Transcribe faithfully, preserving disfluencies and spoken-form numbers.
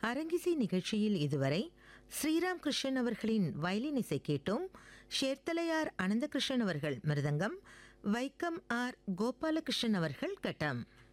அரங்கிசை நிகழ்ச்சியில் இதுவரை ஸ்ரீராம் கிருஷ்ணன் அவர்களின் வயலின் இசை கேட்டோம். ஷேர்த்தலையார் அனந்தகிருஷ்ணன் அவர்கள் மிருதங்கம், வைக்கம் ஆர் கோபாலகிருஷ்ணன் அவர்கள் கட்டம்.